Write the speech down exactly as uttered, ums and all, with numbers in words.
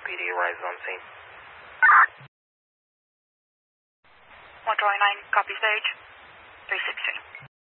P D arrives on scene. one twenty-nine, copy stage, three sixty.